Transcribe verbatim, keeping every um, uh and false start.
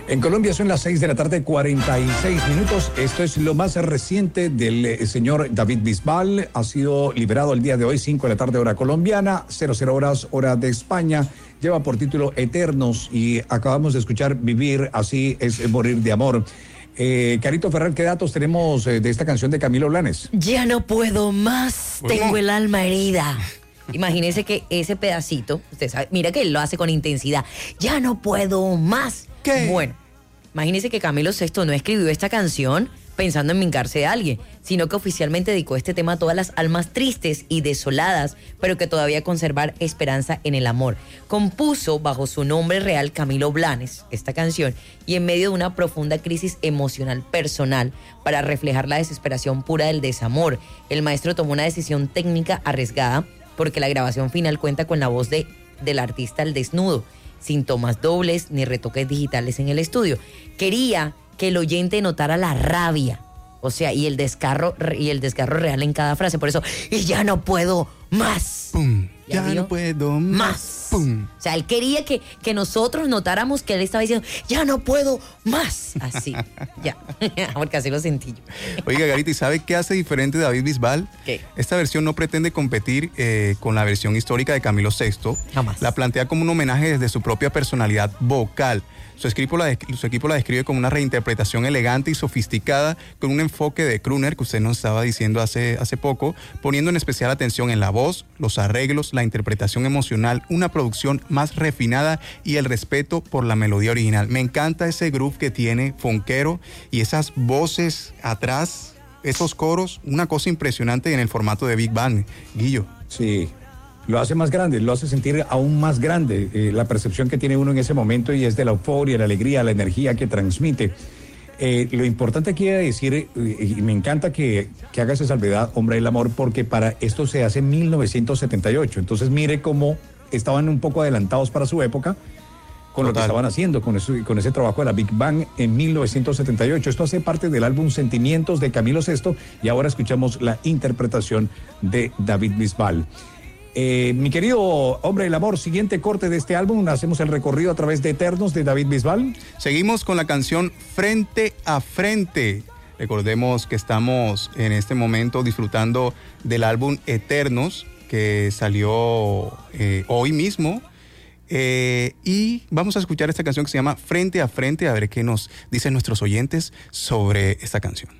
En Colombia son las seis de la tarde, cuarenta y seis minutos. Esto es lo más reciente del eh, señor David Bisbal. Ha sido liberado el día de hoy, cinco de la tarde, hora colombiana, cero cero horas, hora de España. Lleva por título Eternos y acabamos de escuchar Vivir así es morir de amor. Eh, Carito Ferrer, ¿qué datos tenemos eh, de esta canción de Camilo Blanes? Ya no puedo más, ¿Cómo? tengo el alma herida. Imagínese que ese pedacito, usted sabe, mira que él lo hace con intensidad. Ya no puedo más. ¿Qué? Bueno, imagínese que Camilo sexto no escribió esta canción pensando en vengarse de alguien, sino que oficialmente dedicó este tema a todas las almas tristes y desoladas, pero que todavía conservar esperanza en el amor. Compuso bajo su nombre real Camilo Blanes esta canción y en medio de una profunda crisis emocional personal para reflejar la desesperación pura del desamor. El maestro tomó una decisión técnica arriesgada porque la grabación final cuenta con la voz de, del artista al desnudo, sin tomas dobles ni retoques digitales en el estudio. Quería que el oyente notara la rabia, o sea, y el desgarro, y el desgarro real en cada frase. Por eso, y ya no puedo más. Pum. ¿Ya Ya vio? no puedo más. Más. Pum. O sea, él quería que, que nosotros notáramos que él estaba diciendo, ya no puedo más. Así, ya, porque así lo sentí yo. Oiga, Garita, ¿y sabe qué hace diferente David Bisbal? ¿Qué? Esta versión no pretende competir eh, con la versión histórica de Camilo sexto. Jamás. La plantea como un homenaje desde su propia personalidad vocal. Su equipo, la, su equipo la describe como una reinterpretación elegante y sofisticada con un enfoque de crooner que usted nos estaba diciendo hace, hace poco, poniendo en especial atención en la voz, los arreglos, la interpretación emocional, una producción más refinada y el respeto por la melodía original. Me encanta ese groove que tiene funkero y esas voces atrás, esos coros, una cosa impresionante en el formato de Big Band. Guillo. Sí. Lo hace más grande, lo hace sentir aún más grande, eh, la percepción que tiene uno en ese momento y es de la euforia, la alegría, la energía que transmite. Eh, lo importante aquí es decir, eh, y me encanta que, que haga esa salvedad, Hombre del Amor, porque para esto se hace en mil novecientos setenta y ocho. Entonces mire cómo estaban un poco adelantados para su época con Total. Lo que estaban haciendo, con, eso, con ese trabajo de la Big Bang en mil novecientos setenta y ocho. Esto hace parte del álbum Sentimientos de Camilo sexto y ahora escuchamos la interpretación de David Bisbal. Eh, mi querido Hombre del Amor, siguiente corte de este álbum, hacemos el recorrido a través de Eternos de David Bisbal. Seguimos con la canción Frente a Frente. Recordemos que estamos en este momento disfrutando del álbum Eternos, que salió eh, hoy mismo. Eh, y vamos a escuchar esta canción que se llama Frente a Frente, a ver qué nos dicen nuestros oyentes sobre esta canción.